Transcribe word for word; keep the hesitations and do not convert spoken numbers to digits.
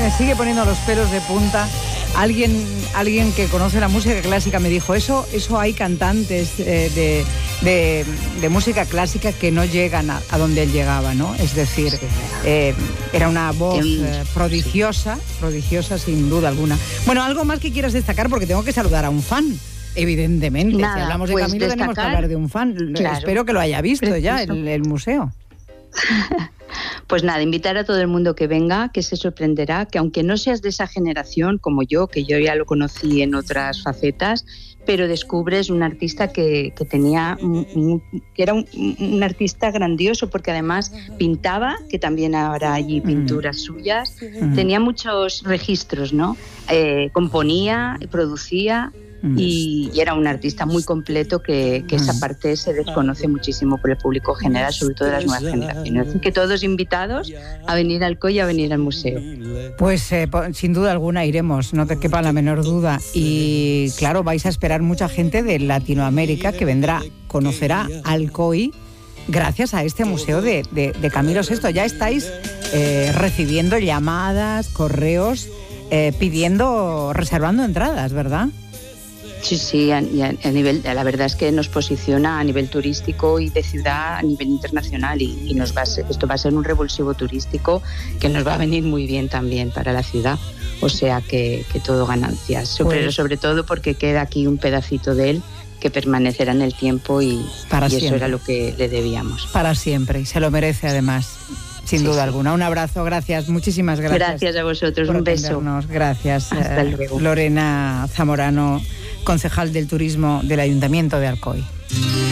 me sigue poniendo los pelos de punta. Alguien, alguien que conoce la música clásica me dijo, eso, eso hay cantantes eh, de, de, de música clásica que no llegan a, a donde él llegaba, ¿no? Es decir, sí. eh, era una voz eh, prodigiosa, prodigiosa sin duda alguna. Bueno, algo más que quieras destacar, porque tengo que saludar a un fan. Evidentemente, Nada, si hablamos de pues Camilo destacar, tenemos que hablar de un fan. claro, espero que lo haya visto preciso. ya el, el museo. Pues nada, invitar a todo el mundo que venga, que se sorprenderá, que aunque no seas de esa generación como yo, que yo ya lo conocí en otras facetas, pero descubres un artista que, que tenía un, que era un, un artista grandioso, porque además pintaba, que también habrá allí pinturas mm. suyas, mm. tenía muchos registros, ¿no? Eh, componía, producía. Y, y era un artista muy completo que, que esa parte se desconoce muchísimo por el público general, sobre todo de las nuevas generaciones. Así que todos invitados a venir al C O I y a venir al museo. Pues eh, sin duda alguna iremos, no te quepa la menor duda. Y claro, vais a esperar mucha gente de Latinoamérica que vendrá, conocerá al C O I gracias a este museo de, de, de Camilo sexto. Ya estáis eh, recibiendo llamadas, correos, eh, pidiendo, reservando entradas, ¿verdad? Sí, sí, a, a nivel, la verdad es que nos posiciona a nivel turístico y de ciudad a nivel internacional y, y nos va a ser, esto va a ser un revulsivo turístico que nos va a venir muy bien también para la ciudad, o sea que, que todo ganancias, pues, pero sobre todo porque queda aquí un pedacito de él que permanecerá en el tiempo y, para y eso era lo que le debíamos. Para siempre, y se lo merece además. Sin sí, duda sí. alguna. Un abrazo, gracias, muchísimas gracias. Gracias a vosotros, un beso. Gracias. Hasta eh, luego. Lorena Zamorano, concejal del turismo del Ayuntamiento de Alcoy.